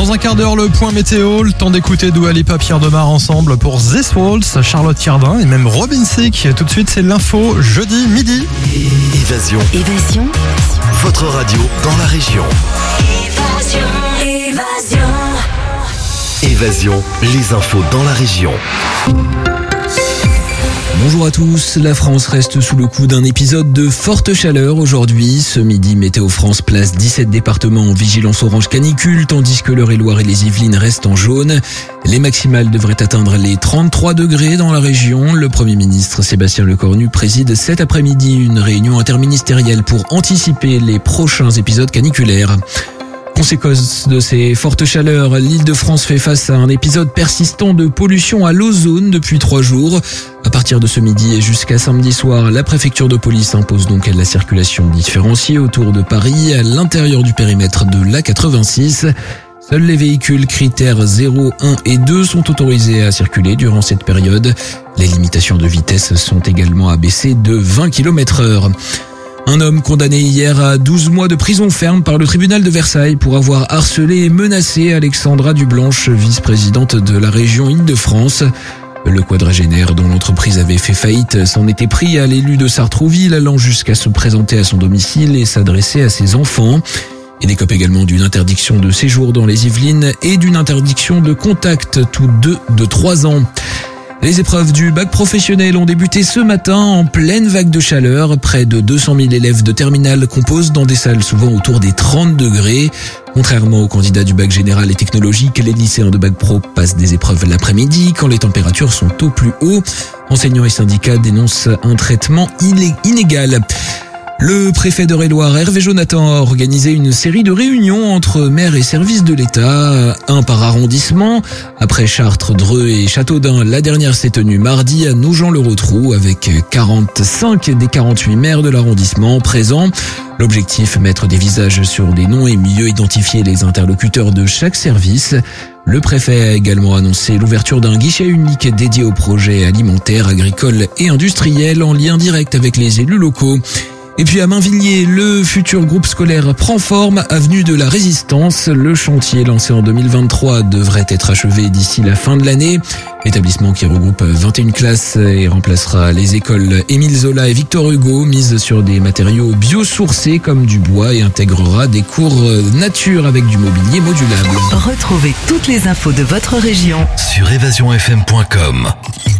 Dans un quart d'heure, le point météo, le temps d'écouter Dua Lipa, Pierre Demar ensemble pour This Waltz, Charlotte Cardin et même Robin Thicke. Tout de suite, c'est l'info jeudi midi. Évasion. Votre radio dans la région. Évasion, les infos dans la région. Bonjour à tous, la France reste sous le coup d'un épisode de forte chaleur aujourd'hui. Ce midi, Météo France place 17 départements en vigilance orange canicule, tandis que l'Eure-et-Loir et les Yvelines restent en jaune. Les maximales devraient atteindre les 33 degrés dans la région. Le Premier ministre Sébastien Lecornu préside cet après-midi une réunion interministérielle pour anticiper les prochains épisodes caniculaires. Conséquence de ces fortes chaleurs, l'Île-de-France fait face à un épisode persistant de pollution à l'ozone depuis 3 jours. À partir de ce midi et jusqu'à samedi soir, la préfecture de police impose donc la circulation différenciée autour de Paris à l'intérieur du périmètre de l'A86. Seuls les véhicules critères 0, 1 et 2 sont autorisés à circuler durant cette période. Les limitations de vitesse sont également abaissées de 20 km/h. Un homme condamné hier à 12 mois de prison ferme par le tribunal de Versailles pour avoir harcelé et menacé Alexandra Dublanche, vice-présidente de la région Île-de-France. Le quadragénaire dont l'entreprise avait fait faillite s'en était pris à l'élu de Sartrouville, allant jusqu'à se présenter à son domicile et s'adresser à ses enfants. Il écope également d'une interdiction de séjour dans les Yvelines et d'une interdiction de contact, toutes deux de 3 ans. Les épreuves du bac professionnel ont débuté ce matin en pleine vague de chaleur. Près de 200 000 élèves de terminale composent dans des salles souvent autour des 30 degrés. Contrairement aux candidats du bac général et technologique, les lycéens de bac pro passent des épreuves l'après-midi quand les températures sont au plus haut. Enseignants et syndicats dénoncent un traitement inégal. Le préfet d'Eure-et-Loir, Hervé Jonathan, a organisé une série de réunions entre maires et services de l'État, un par arrondissement. Après Chartres, Dreux et Châteaudun, la dernière s'est tenue mardi à Nogent-le-Rotrou avec 45 des 48 maires de l'arrondissement présents. L'objectif, mettre des visages sur des noms et mieux identifier les interlocuteurs de chaque service. Le préfet a également annoncé l'ouverture d'un guichet unique dédié aux projets alimentaires, agricoles et industriels en lien direct avec les élus locaux. Et puis à Mainvilliers, le futur groupe scolaire prend forme, avenue de la Résistance. Le chantier lancé en 2023 devrait être achevé d'ici la fin de l'année. L'établissement qui regroupe 21 classes et remplacera les écoles Émile Zola et Victor Hugo, mise sur des matériaux biosourcés comme du bois et intégrera des cours nature avec du mobilier modulable. Retrouvez toutes les infos de votre région sur évasionfm.com.